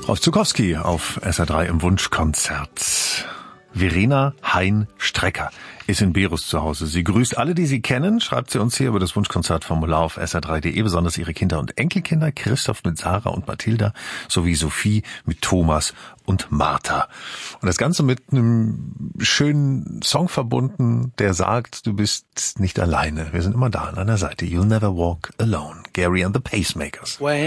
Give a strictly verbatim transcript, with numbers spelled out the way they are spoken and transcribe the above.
Rolf Zuckowski auf S R drei im Wunschkonzert. Verena Hein-Strecker ist in Berus zu Hause. Sie grüßt alle, die sie kennen, schreibt sie uns hier über das Wunschkonzertformular auf S R drei Punkt de, besonders ihre Kinder und Enkelkinder, Christoph mit Sarah und Mathilda, sowie Sophie mit Thomas und Martha. Und das Ganze mit einem schönen Song verbunden, der sagt, du bist nicht alleine. Wir sind immer da an deiner Seite. You'll never walk alone. Gary and the Pacemakers. When